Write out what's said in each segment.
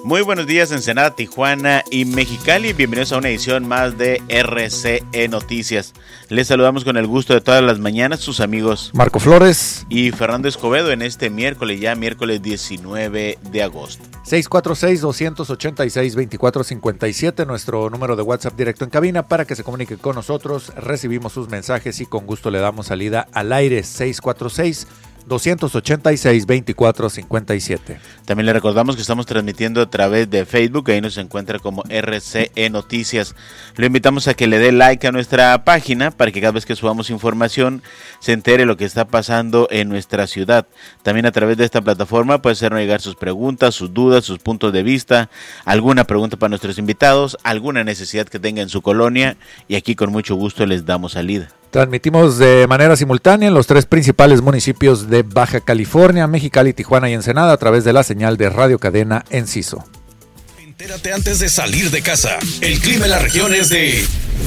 Muy buenos días, Ensenada, Tijuana y Mexicali. Bienvenidos a una edición más de RCE Noticias. Les saludamos con el gusto de todas las mañanas sus amigos Marco Flores y Fernando Escobedo en este miércoles 19 de agosto. 646-286-2457, nuestro número de WhatsApp directo en cabina para que se comunique con nosotros. Recibimos sus mensajes y con gusto le damos salida al aire. 646-286-2457. También le recordamos que estamos transmitiendo a través de Facebook, ahí nos encuentra como RCE Noticias. Lo invitamos a que le dé like a nuestra página para que cada vez que subamos información se entere lo que está pasando en nuestra ciudad. También a través de esta plataforma puede hacernos llegar sus preguntas, sus dudas, sus puntos de vista, alguna pregunta para nuestros invitados, alguna necesidad que tenga en su colonia y aquí con mucho gusto les damos salida. Transmitimos de manera simultánea en los tres principales municipios de Baja California, Mexicali, Tijuana y Ensenada a través de la señal de Radio Cadena Enciso. Entérate antes de salir de casa. El clima en la región es de...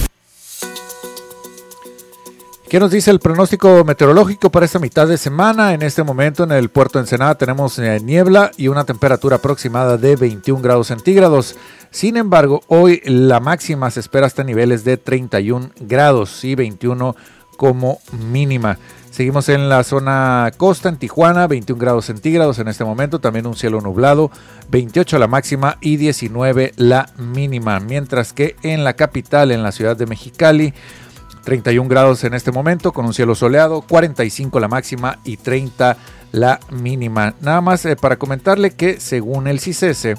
¿Qué nos dice el pronóstico meteorológico para esta mitad de semana? En este momento en el puerto de Ensenada tenemos niebla y una temperatura aproximada de 21 grados centígrados. Sin embargo, hoy la máxima se espera hasta niveles de 31 grados y 21 como mínima. Seguimos en la zona costa, en Tijuana, 21 grados centígrados en este momento, también un cielo nublado, 28 la máxima y 19 la mínima. Mientras que en la capital, en la ciudad de Mexicali, 31 grados en este momento con un cielo soleado, 45 la máxima y 30 la mínima. Nada más para comentarle que según el CICESE,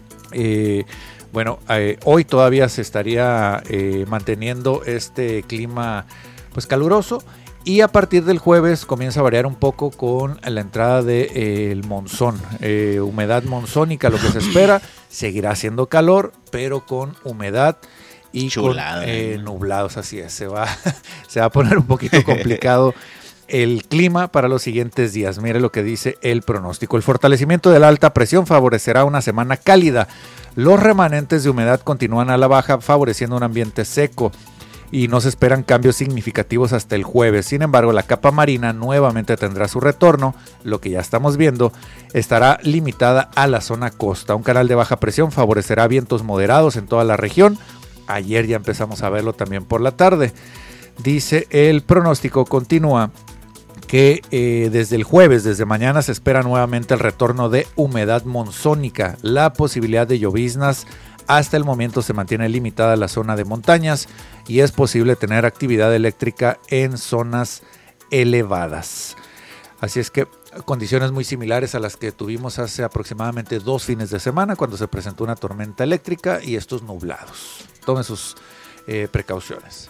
hoy todavía se estaría manteniendo este clima pues caluroso y a partir del jueves comienza a variar un poco con la entrada del monzón, humedad monzónica, lo que se espera, seguirá haciendo calor pero con humedad y chulada, con nublados, así es, se va a poner un poquito complicado el clima para los siguientes días. Mire lo que dice el pronóstico. El fortalecimiento de la alta presión favorecerá una semana cálida. Los remanentes de humedad continúan a la baja, favoreciendo un ambiente seco y no se esperan cambios significativos hasta el jueves. Sin embargo, la capa marina nuevamente tendrá su retorno. Lo que ya estamos viendo estará limitada a la zona costa. Un canal de baja presión favorecerá vientos moderados en toda la región. Ayer ya empezamos a verlo también por la tarde. Dice el pronóstico, continúa que desde el jueves, desde mañana, se espera nuevamente el retorno de humedad monzónica. La posibilidad de lloviznas hasta el momento se mantiene limitada a la zona de montañas y es posible tener actividad eléctrica en zonas elevadas. Así es que condiciones muy similares a las que tuvimos hace aproximadamente 2 fines de semana cuando se presentó una tormenta eléctrica y estos nublados. Tomen sus precauciones.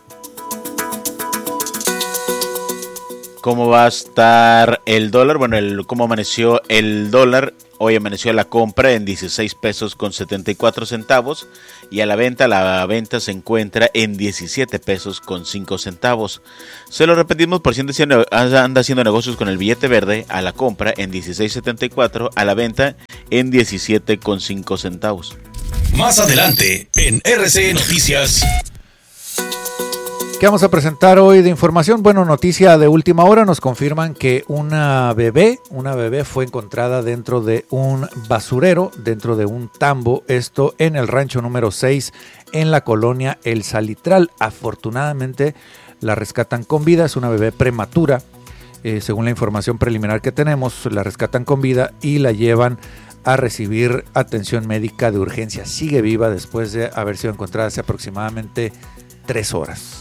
¿Cómo va a estar el dólar? Bueno, ¿cómo amaneció el dólar? Hoy amaneció la compra en 16 pesos con 74 centavos y a la venta se encuentra en 17 pesos con 5 centavos. Se lo repetimos por si anda haciendo negocios con el billete verde, a la compra en 16.74, a la venta en 17 con 5 centavos. Más adelante en RCE Noticias. ¿Qué vamos a presentar hoy de información? Bueno, noticia de última hora, nos confirman que una bebé fue encontrada dentro de un basurero, dentro de un tambo, esto en el rancho número 6 en la colonia El Salitral. Afortunadamente la rescatan con vida, es una bebé prematura, según la información preliminar que tenemos, la rescatan con vida y la llevan a recibir atención médica de urgencia. Sigue viva después de haber sido encontrada hace aproximadamente 3 horas.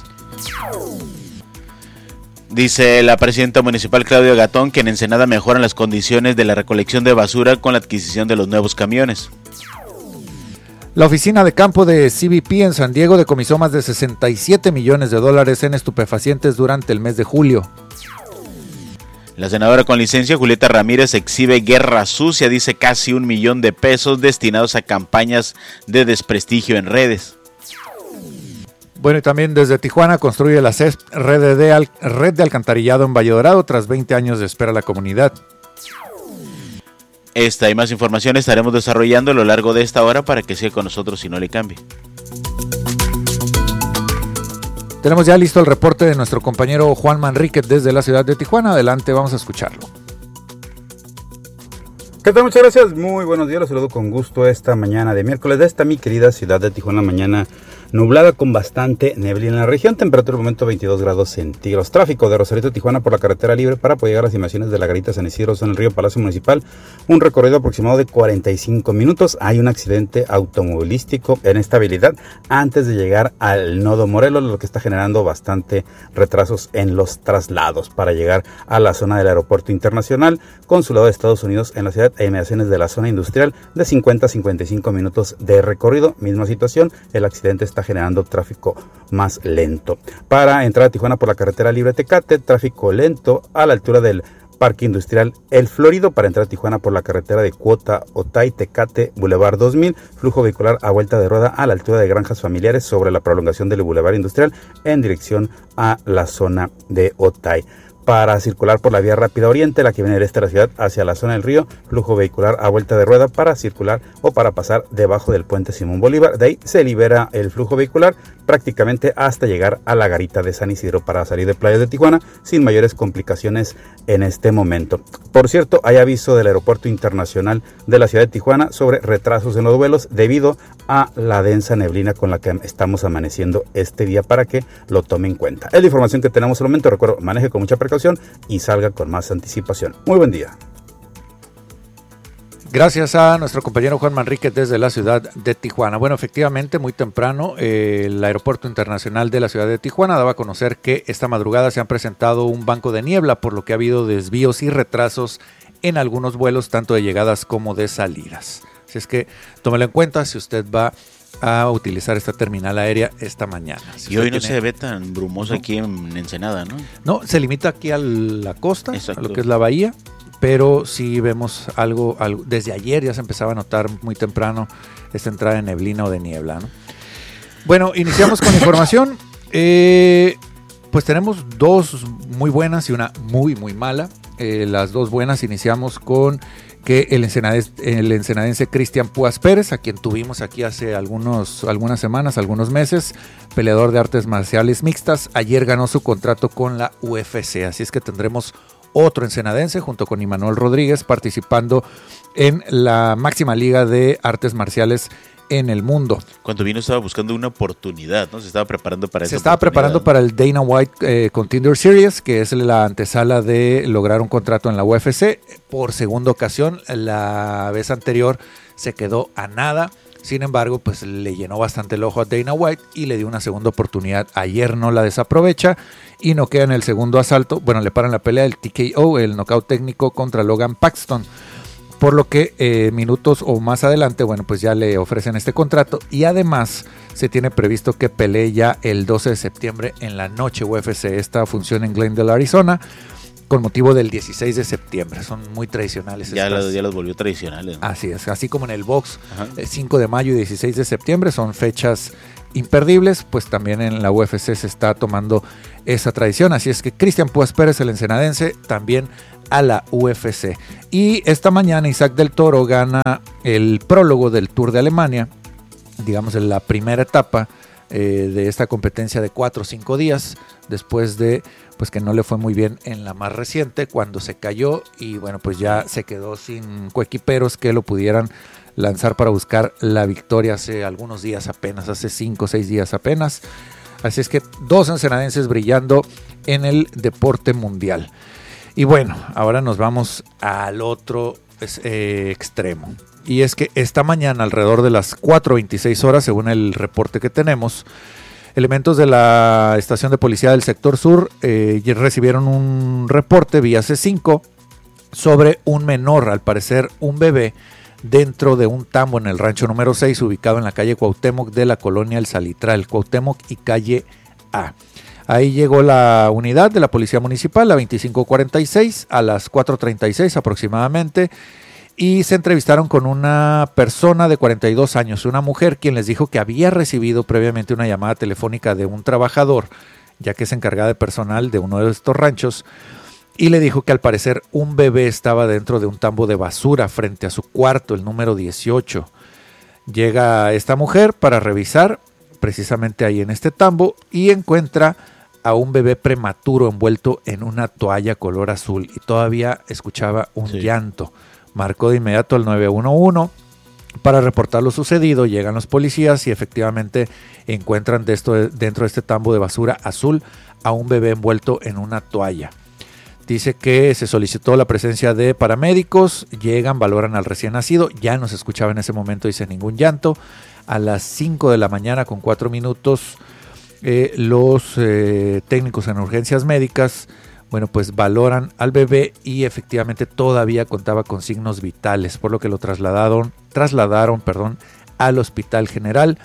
Dice la presidenta municipal Claudia Gatón que en Ensenada mejoran las condiciones de la recolección de basura con la adquisición de los nuevos camiones. La oficina de campo de CBP en San Diego decomisó más de $67 millones en estupefacientes durante el mes de julio. La senadora con licencia Julieta Ramírez exhibe guerra sucia, dice casi $1 millón destinados a campañas de desprestigio en redes. Bueno, y también desde Tijuana construye la CESP red de alcantarillado en Valle Dorado tras 20 años de espera a la comunidad. Esta y más información estaremos desarrollando a lo largo de esta hora para que siga con nosotros y no le cambie. Tenemos ya listo el reporte de nuestro compañero Juan Manríquez desde la ciudad de Tijuana. Adelante, vamos a escucharlo. ¿Qué tal? Muchas gracias, muy buenos días, los saludo con gusto esta mañana de miércoles de esta mi querida ciudad de Tijuana, mañana nublada con bastante neblina en la región, temperatura de momento 22 grados centígrados, tráfico de Rosarito, Tijuana por la carretera libre para poder llegar a las inmediaciones de la Garita San Isidro en el río Palacio Municipal, un recorrido aproximado de 45 minutos, hay un accidente automovilístico en esta habilidad antes de llegar al nodo Morelos, lo que está generando bastante retrasos en los traslados para llegar a la zona del aeropuerto internacional, consulado de Estados Unidos en la ciudad e inmediaciones de la zona industrial de 50 a 55 minutos de recorrido, misma situación, el accidente está generando tráfico más lento. Para entrar a Tijuana por la carretera libre Tecate, tráfico lento a la altura del Parque Industrial El Florido. Para entrar a Tijuana por la carretera de Cuota Otay Tecate, Boulevard 2000, flujo vehicular a vuelta de rueda a la altura de Granjas Familiares sobre la prolongación del Boulevard Industrial en dirección a la zona de Otay. Para circular por la vía rápida oriente, la que viene del este de la ciudad hacia la zona del río, flujo vehicular a vuelta de rueda para circular o para pasar debajo del puente Simón Bolívar. De ahí se libera el flujo vehicular prácticamente hasta llegar a la Garita de San Isidro para salir de Playas de Tijuana sin mayores complicaciones en este momento. Por cierto, hay aviso del Aeropuerto Internacional de la ciudad de Tijuana sobre retrasos en los vuelos debido a la densa neblina con la que estamos amaneciendo este día para que lo tome en cuenta. Es la información que tenemos al momento. Recuerdo, maneje con mucha precaución y salga con más anticipación. Muy buen día. Gracias a nuestro compañero Juan Manríquez desde la ciudad de Tijuana. Bueno, efectivamente, muy temprano, el Aeropuerto Internacional de la ciudad de Tijuana daba a conocer que esta madrugada se han presentado un banco de niebla, por lo que ha habido desvíos y retrasos en algunos vuelos, tanto de llegadas como de salidas. Así es que tómelo en cuenta si usted va a utilizar esta terminal aérea esta mañana. Y hoy no se ve tan brumoso aquí en Ensenada, ¿no? No, se limita aquí a la costa, exacto, a lo que es la bahía, pero sí vemos algo, desde ayer ya se empezaba a notar muy temprano esta entrada de neblina o de niebla, ¿no? Bueno, iniciamos con información. Pues tenemos dos muy buenas y una muy, muy mala. Las dos buenas, iniciamos con que el ensenadense Cristian Púas Pérez, a quien tuvimos aquí hace algunas semanas, algunos meses, peleador de artes marciales mixtas, ayer ganó su contrato con la UFC, así es que tendremos otro ensenadense junto con Imanol Rodríguez participando en la máxima liga de artes marciales en el mundo. Cuando vino estaba buscando una oportunidad, ¿no? Se estaba preparando para Se estaba preparando para el Dana White Contender Series, que es la antesala de lograr un contrato en la UFC. Por segunda ocasión, la vez anterior se quedó a nada. Sin embargo, pues le llenó bastante el ojo a Dana White y le dio una segunda oportunidad. Ayer no la desaprovecha y no queda en el segundo asalto. Bueno, le paran la pelea el TKO, el knockout técnico contra Logan Paxton. Por lo que minutos o más adelante, bueno, pues ya le ofrecen este contrato y además se tiene previsto que pelee ya el 12 de septiembre en la noche UFC. Esta función en Glendale, Arizona, con motivo del 16 de septiembre. Son muy tradicionales. Ya los volvió tradicionales, ¿no? Así es, así como en el box, 5 de mayo y 16 de septiembre son fechas imperdibles, pues también en la UFC se está tomando esa tradición. Así es que Cristian Púas Pérez, el ensenadense, también a la UFC. Y esta mañana Isaac del Toro gana el prólogo del Tour de Alemania, digamos en la primera etapa de esta competencia de 4 o 5 días, después de pues que no le fue muy bien en la más reciente, cuando se cayó y bueno, pues ya se quedó sin coequiperos que lo pudieran lanzar para buscar la victoria hace algunos días apenas, hace 5 o 6 días apenas. Así es que dos ensenadenses brillando en el deporte mundial. Y bueno, ahora nos vamos al otro extremo. Y es que esta mañana, alrededor de las 4:26 horas, según el reporte que tenemos, elementos de la estación de policía del sector sur recibieron un reporte vía C5 sobre un menor, al parecer un bebé, dentro de un tambo en el rancho número 6, ubicado en la calle Cuauhtémoc de la colonia El Salitral, Cuauhtémoc y calle A. Ahí llegó la unidad de la Policía Municipal a 25:46, a las 4:36 aproximadamente, y se entrevistaron con una persona de 42 años, una mujer, quien les dijo que había recibido previamente una llamada telefónica de un trabajador, ya que es encargada de personal de uno de estos ranchos, y le dijo que al parecer un bebé estaba dentro de un tambo de basura frente a su cuarto, el número 18. Llega esta mujer para revisar precisamente ahí en este tambo y encuentra a un bebé prematuro envuelto en una toalla color azul y todavía escuchaba un llanto. marcó de inmediato al 911 para reportar lo sucedido. Llegan los policías y efectivamente encuentran dentro de este tambo de basura azul a un bebé envuelto en una toalla. Dice que se solicitó la presencia de paramédicos, llegan, valoran al recién nacido, ya no se escuchaba en ese momento, dice, ningún llanto. A las 5 de la mañana con 4 minutos, los técnicos en urgencias médicas, bueno, pues valoran al bebé y efectivamente todavía contaba con signos vitales, por lo que lo trasladaron al Hospital General,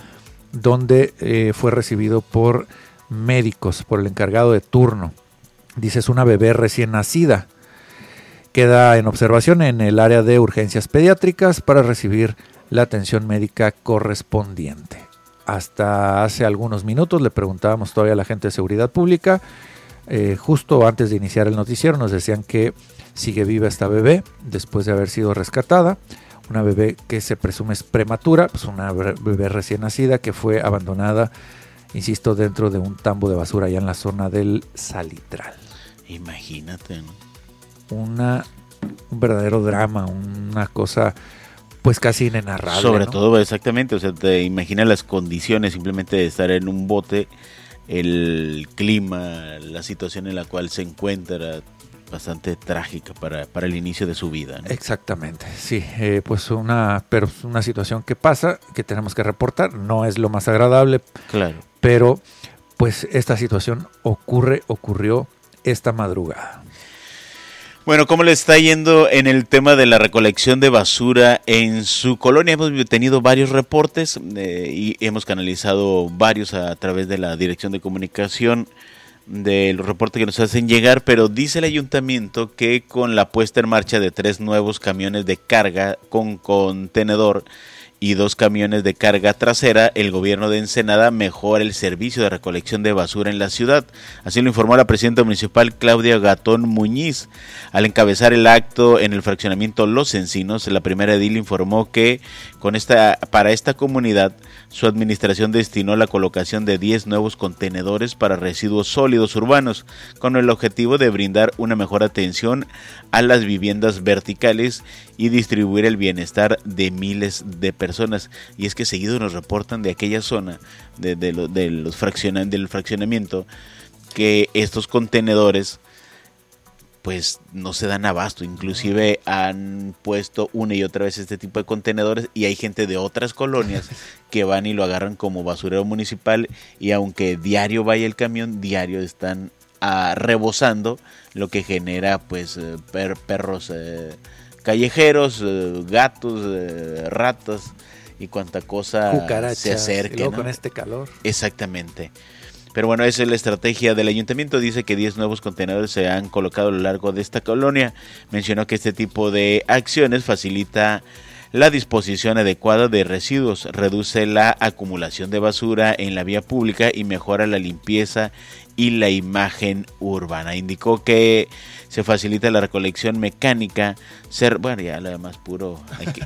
donde fue recibido por médicos, por el encargado de turno. Dice, es una bebé recién nacida. Queda en observación en el área de urgencias pediátricas para recibir la atención médica correspondiente. Hasta hace algunos minutos le preguntábamos todavía a la gente de seguridad pública, justo antes de iniciar el noticiero, nos decían que sigue viva esta bebé después de haber sido rescatada. Una bebé que se presume es prematura, pues una bebé recién nacida que fue abandonada, insisto, dentro de un tambo de basura allá en la zona del Salitral. Imagínate, ¿no? Un verdadero drama, una cosa pues casi inenarrable. Sobre ¿no? todo, exactamente, o sea, te imaginas las condiciones simplemente de estar en un bote, el clima, la situación en la cual se encuentra, bastante trágica para el inicio de su vida, ¿no? Exactamente, sí, pues una situación que pasa, que tenemos que reportar, no es lo más agradable, claro, pero pues esta situación ocurrió esta madrugada. Bueno, ¿cómo le está yendo en el tema de la recolección de basura en su colonia? Hemos tenido varios reportes y hemos canalizado varios a través de la Dirección de Comunicación de los reportes que nos hacen llegar, pero dice el ayuntamiento que con la puesta en marcha de 3 nuevos camiones de carga con contenedor y 2 camiones de carga trasera, el gobierno de Ensenada mejora el servicio de recolección de basura en la ciudad. Así lo informó la presidenta municipal Claudia Gatón Muñiz. Al encabezar el acto en el fraccionamiento Los Encinos, la primera edil informó que para esta comunidad su administración destinó la colocación de 10 nuevos contenedores para residuos sólidos urbanos, con el objetivo de brindar una mejor atención a las viviendas verticales y distribuir el bienestar de miles de personas. Y es que seguido nos reportan de aquella zona del fraccionamiento que estos contenedores pues no se dan abasto, inclusive han puesto una y otra vez este tipo de contenedores y hay gente de otras colonias que van y lo agarran como basurero municipal, y aunque diario vaya el camión, diario están rebosando, lo que genera pues perros callejeros, gatos, ratas y cuanta cosa cucarachas, se acerque, y luego, ¿no? Con este calor. Exactamente. Pero bueno, esa es la estrategia del ayuntamiento. Dice que 10 nuevos contenedores se han colocado a lo largo de esta colonia. Mencionó que este tipo de acciones facilita la disposición adecuada de residuos, reduce la acumulación de basura en la vía pública y mejora la limpieza y la imagen urbana. Indicó que se facilita la recolección mecánica, bueno, ya lo demás puro,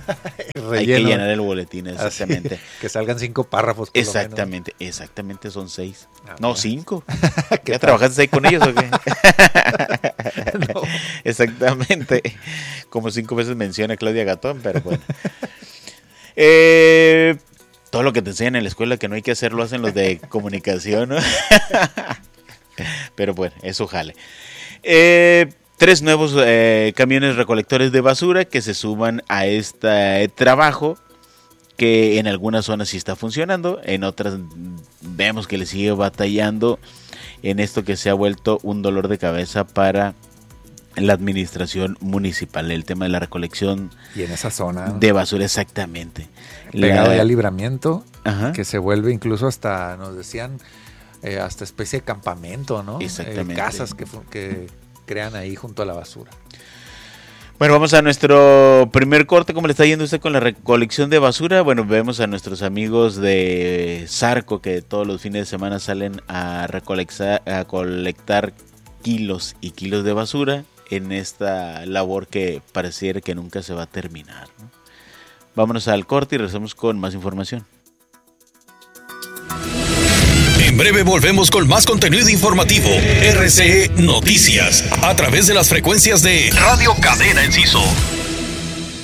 hay que llenar el boletín, exactamente. Así, que salgan 5 párrafos. Exactamente, son 6. No, 5. ¿Ya tal? trabajaste ahí con ellos o qué? No. Exactamente. Como 5 veces menciona Claudia Gatón, pero bueno. Todo lo que te enseñan en la escuela que no hay que hacer lo hacen los de comunicación, ¿no? Pero bueno, eso jale. 3 nuevos camiones recolectores de basura que se suman a este trabajo, que en algunas zonas sí está funcionando, en otras vemos que le sigue batallando en esto que se ha vuelto un dolor de cabeza para la administración municipal, el tema de la recolección y en esa zona de basura, exactamente. Pegado ya al Libramiento, Ajá. Que se vuelve incluso hasta, nos decían, hasta especie de campamento, ¿no? Exactamente. Casas que crean ahí junto a la basura. Bueno, vamos a nuestro primer corte. ¿Cómo le está yendo usted con la recolección de basura? Bueno, vemos a nuestros amigos de Sarco que todos los fines de semana salen a colectar kilos y kilos de basura en esta labor que pareciera que nunca se va a terminar, ¿no? Vámonos al corte y regresamos con más información. En breve volvemos con más contenido informativo. RCE Noticias, a través de las frecuencias de Radio Cadena Enciso.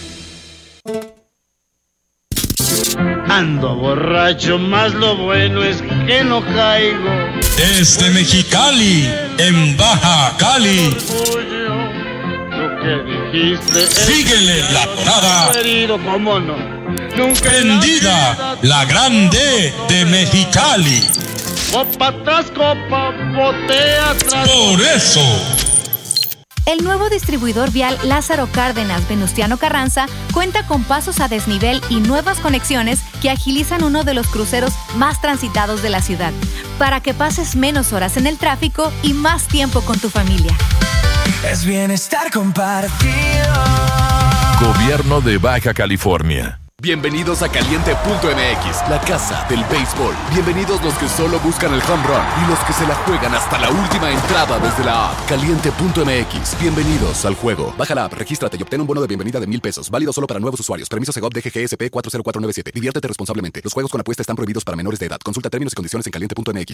Ando borracho, más lo bueno es que no caigo. Desde Mexicali, en Baja Cali. Lo que dijiste. Síguele la tonada. Querido, cómo no. Nunca Prendida, la grande de Mexicali. Copa tras copa, botella tras. Por eso. El nuevo distribuidor vial Lázaro Cárdenas Venustiano Carranza cuenta con pasos a desnivel y nuevas conexiones que agilizan uno de los cruceros más transitados de la ciudad, para que pases menos horas en el tráfico y más tiempo con tu familia. Es bienestar compartido. Gobierno de Baja California. Bienvenidos a Caliente.mx, la casa del béisbol. Bienvenidos los que solo buscan el home run y los que se la juegan hasta la última entrada desde la app. Caliente.mx, bienvenidos al juego. Baja la app, regístrate y obtén un bono de bienvenida de $1,000. Válido solo para nuevos usuarios. Permiso Segov DGGSP 40497. Diviértete responsablemente. Los juegos con apuesta están prohibidos para menores de edad. Consulta términos y condiciones en Caliente.mx.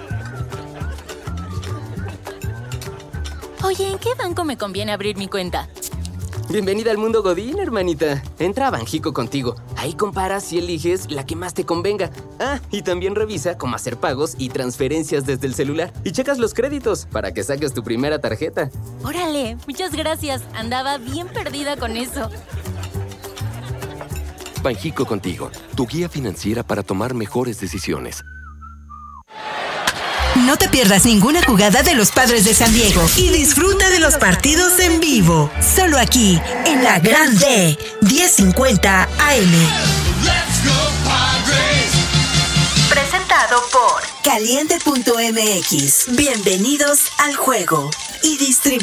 Oye, ¿en qué banco me conviene abrir mi cuenta? Bienvenida al mundo Godín, hermanita. Entra a Banjico contigo. Ahí comparas y eliges la que más te convenga. Ah, y también revisa cómo hacer pagos y transferencias desde el celular. Y checas los créditos para que saques tu primera tarjeta. Órale, muchas gracias. Andaba bien perdida con eso. Banjico contigo, tu guía financiera para tomar mejores decisiones. No te pierdas ninguna jugada de los Padres de San Diego y disfruta de los partidos en vivo. Solo aquí, en la Grande, 1050 AM. Presentado por Caliente.mx. Bienvenidos al juego. Y distribuido